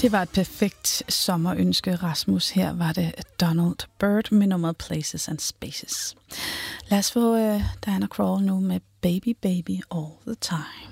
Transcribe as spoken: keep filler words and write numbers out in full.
Det var et perfekt sommerønske, Rasmus. Her var det Donald Byrd med nummeret Places and Spaces. Lad os få uh, Diana Krall nu med Baby Baby All the Time.